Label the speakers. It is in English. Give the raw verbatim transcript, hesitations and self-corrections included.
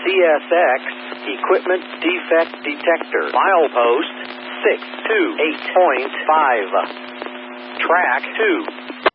Speaker 1: S X Equipment Defect Detector. Milepost six two eight point five. Track two.